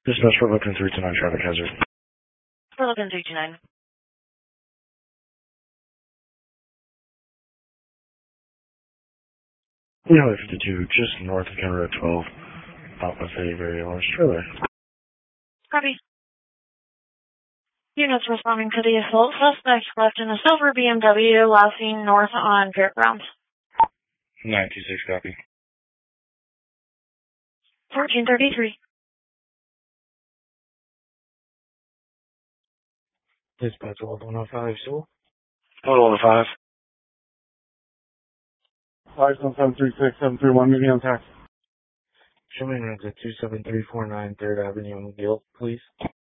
Dispatch for looking 329 traffic hazard. We're looking 329. Highway 52, just north of County Road 12, out with a very large trailer. Copy. Units responding to the assault. Suspect left in a silver BMW, last seen north on Fairgrounds. 926, copy. 1433. Dispatch hold 105, Sewell. Hold 105. 51736-731, meeting on tax. Show me runs at 27349 3rd Avenue, McGill, please.